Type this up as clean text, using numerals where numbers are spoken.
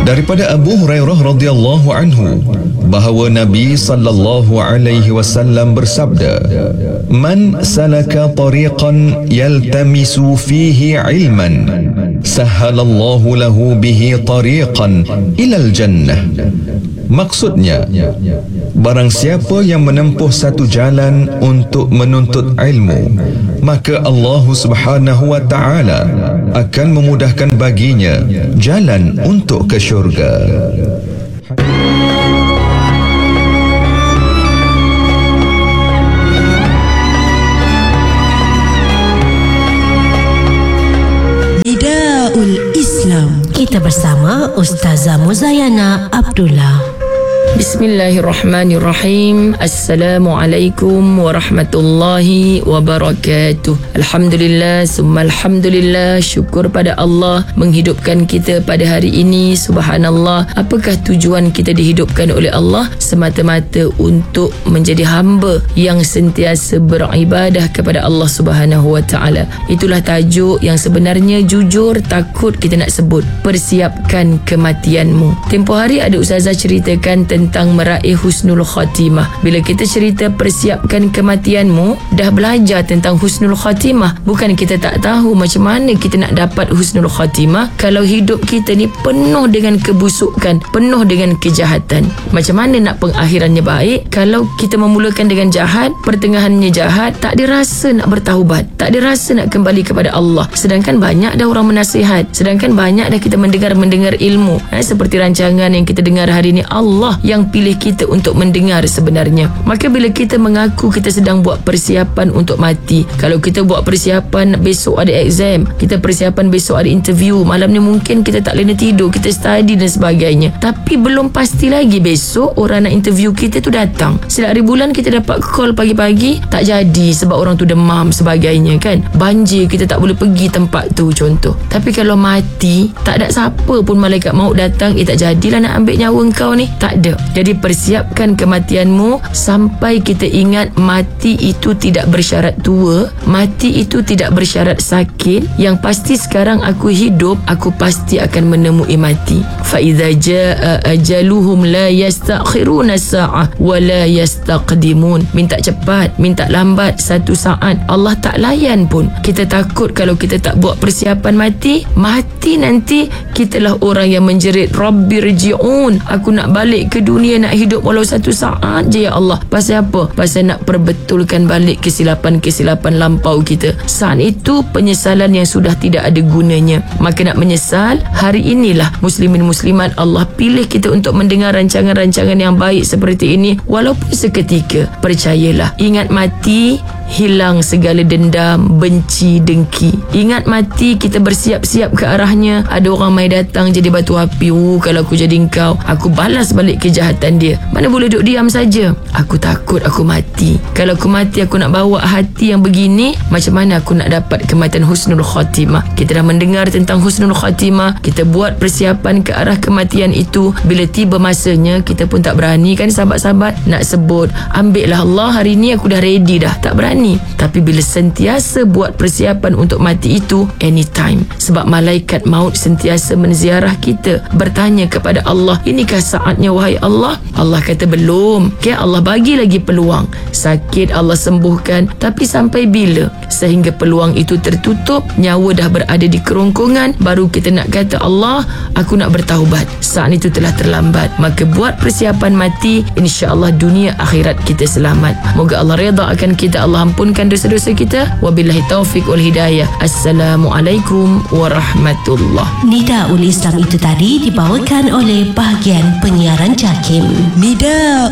Daripada Abu Hurairah radhiyallahu anhu bahawa Nabi sallallahu alaihi wasallam bersabda, "Man salaka tariqan yaltamisu fihi ilman, sahhalallahu lahu bihi tariqan ilal jannah." Maksudnya, barang siapa yang menempuh satu jalan untuk menuntut ilmu, maka Allah Subhanahu wa taala akan memudahkan baginya jalan untuk ke syurga. Nidaul Islam. Kita bersama Ustazah Muzayana Abdullah. Bismillahirrahmanirrahim. Assalamualaikum warahmatullahi wabarakatuh. Alhamdulillah, summa alhamdulillah. Syukur pada Allah menghidupkan kita pada hari ini. Subhanallah. Apakah tujuan kita dihidupkan oleh Allah? Semata-mata untuk menjadi hamba yang sentiasa beribadah kepada Allah Subhanahu wa taala. Itulah tajuk yang sebenarnya jujur takut kita nak sebut. Persiapkan kematianmu. Tempoh hari ada ustazah ceritakan tentang meraih husnul khatimah. Bila kita cerita persiapkan kematianmu, dah belajar tentang husnul khatimah. Bukan kita tak tahu macam mana kita nak dapat husnul khatimah kalau hidup kita ni penuh dengan kebusukan, penuh dengan kejahatan. Macam mana nak pengakhirannya baik kalau kita memulakan dengan jahat, pertengahannya jahat, tak ada rasa nak bertaubat, tak ada rasa nak kembali kepada Allah. Sedangkan banyak dah orang menasihat, sedangkan banyak dah kita mendengar ilmu. Seperti rancangan yang kita dengar hari ni, Allah yang pilih kita untuk mendengar sebenarnya. Maka bila kita mengaku kita sedang buat persiapan untuk mati, kalau kita buat persiapan besok ada exam, kita persiapan besok ada interview, malam ni mungkin kita tak lena tidur, kita study dan sebagainya, tapi belum pasti lagi besok orang nak interview kita tu datang. Setiap hari bulan kita dapat call pagi-pagi, tak jadi sebab orang tu demam sebagainya kan, banjir kita tak boleh pergi tempat tu contoh. Tapi kalau mati, tak ada siapa pun malaikat maut datang, tak jadilah nak ambil nyawa kau ni, tak ada. Jadi persiapkan kematianmu sampai kita ingat mati itu tidak bersyarat tua, mati itu tidak bersyarat sakit. Yang pasti sekarang aku hidup, aku pasti akan menemui mati. Fa idza jaa ajaluhum la yastakhiruna sa'ah wa la yastaqdimun. Minta cepat, minta lambat satu saat Allah tak layan pun. Kita takut kalau kita tak buat persiapan mati nanti kitalah orang yang menjerit, Rabbirji'un, aku nak balik ke dunia, nak hidup walau satu saat je ya Allah. Pasal apa? Pasal nak perbetulkan balik kesilapan-kesilapan lampau kita. Saat itu penyesalan yang sudah tidak ada gunanya. Maka nak menyesal, hari inilah muslimin muslimat Allah pilih kita untuk mendengar rancangan-rancangan yang baik seperti ini, walaupun seketika. Percayalah, ingat mati, hilang segala dendam, benci, dengki. Ingat mati, kita bersiap-siap ke arahnya. Ada orang mai datang jadi batu api, kalau aku jadi engkau, aku balas balik kejahatan dia. Mana boleh duduk diam saja. Aku takut aku mati. Kalau aku mati, aku nak bawa hati yang begini, macam mana aku nak dapat kematian husnul khatimah? Kita dah mendengar tentang husnul khatimah, kita buat persiapan ke arah kematian itu. Bila tiba masanya, kita pun tak berani kan sahabat-sahabat nak sebut, ambillah Allah, hari ni aku dah ready dah, tak berani. Tapi bila sentiasa buat persiapan untuk mati itu, anytime. Sebab malaikat maut sentiasa menziarah kita, bertanya kepada Allah, inikah saatnya wahai Allah? Allah kata belum. Allah bagi lagi peluang. Sakit Allah sembuhkan, tapi sampai bila? Sehingga peluang itu tertutup, nyawa dah berada di kerongkongan, baru kita nak kata, Allah, aku nak bertaubat. Saat itu telah terlambat. Maka buat persiapan mati, insya-Allah dunia akhirat kita selamat. Moga Allah redha akan kita, Allah ampunkan dosa-dosa kita. Wabillahi taufiq wal hidayah. Assalamualaikum warahmatullahi. Nidaul Islam itu tadi dibawakan oleh bahagian penyiaran JAKIM. Nida